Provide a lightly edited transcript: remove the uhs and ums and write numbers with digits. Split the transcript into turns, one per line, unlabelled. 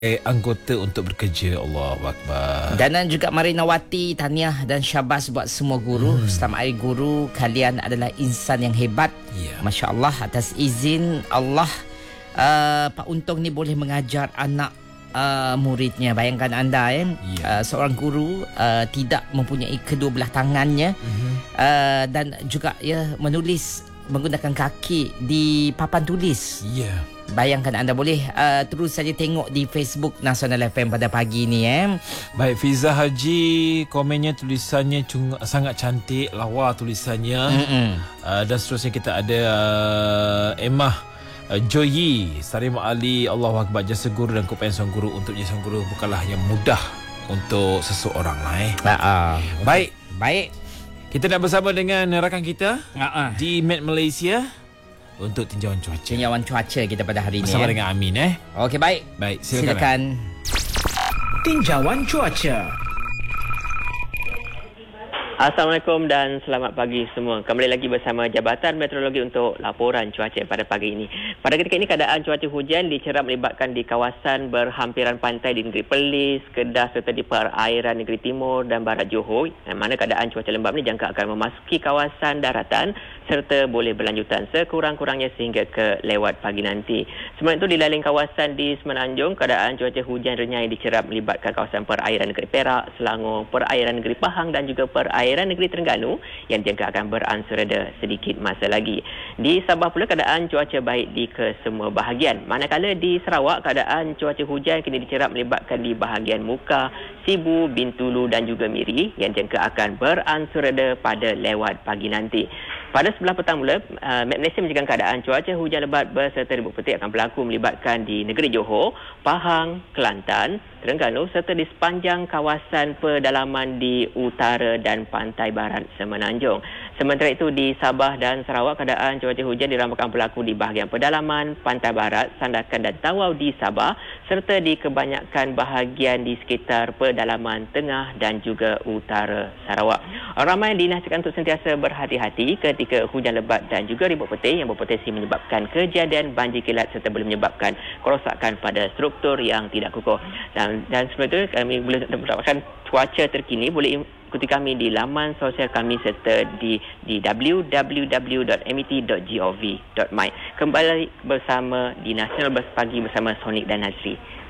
anggota untuk bekerja. Allahu Akbar.
Dan juga Marinawati, tahniah dan syabas buat semua guru. Selamat Hari Guru. Kalian adalah insan yang hebat. Masya Allah, atas izin Allah, Pak Untung ni boleh mengajar anak muridnya. Bayangkan anda seorang guru tidak mempunyai kedua belah tangannya, dan juga menulis menggunakan kaki di papan tulis. Bayangkan anda boleh terus saja tengok di Facebook Nasional FM pada pagi ni.
Baik, Fiza Haji, komennya, tulisannya sangat cantik, lawa tulisannya. Dan seterusnya kita ada Emma Joyi, Sarim Ali, Allahu Akbar, jasa guru dan keupayaan seorang guru untuk jasa guru bukanlah yang mudah untuk seseorang lah. Baik. Kita nak bersama dengan rakan kita di Met Malaysia untuk tinjauan cuaca.
Tinjauan cuaca kita pada hari ini.
Bersama dengan Amin.
Okey, baik. Silakan.
Tinjauan cuaca.
Assalamualaikum dan selamat pagi semua. Kembali lagi bersama Jabatan Meteorologi untuk laporan cuaca pada pagi ini. Pada ketika ini keadaan cuaca hujan dicerap melibatkan di kawasan berhampiran pantai di negeri Perlis, Kedah serta di perairan negeri timur dan barat Johor. Mana keadaan cuaca lembap ini jangka akan memasuki kawasan daratan serta boleh berlanjutan sekurang-kurangnya sehingga ke lewat pagi nanti. Sementara itu di lain kawasan di Semenanjung, keadaan cuaca hujan renyah dicerap melibatkan kawasan perairan negeri Perak, Selangor, perairan negeri Pahang dan juga perairan negeri Terengganu yang jangka akan beransur reda sedikit masa lagi. Di Sabah pula keadaan cuaca baik di kesemua bahagian. Manakala di Sarawak keadaan cuaca hujan kini dicerap melibatkan di bahagian Muka, Sibu, Bintulu dan juga Miri yang jangka akan beransur reda pada lewat pagi nanti. Pada sebelah petang mula, Met Malaysia menjaga keadaan cuaca hujan lebat berserta ribut petir akan berlaku melibatkan di negeri Johor, Pahang, Kelantan, Terengganu serta di sepanjang kawasan pedalaman di utara dan pantai barat Semenanjung. Sementara itu di Sabah dan Sarawak keadaan cuaca hujan diramalkan berlaku di bahagian pedalaman, pantai barat, Sandakan dan Tawau di Sabah serta di kebanyakan bahagian di sekitar pedalaman tengah dan juga utara Sarawak. Ramai dinasihatkan untuk sentiasa berhati-hati ketika hujan lebat dan juga ribut petir yang berpotensi menyebabkan kejadian banjir kilat serta boleh menyebabkan kerosakan pada struktur yang tidak kukuh. Dan sebelum itu kami boleh mendapatkan cuaca terkini, boleh ikuti kami di laman sosial kami serta di www.met.gov.my. Kembali bersama di Nasional Pagi bersama Sonik dan Nazri.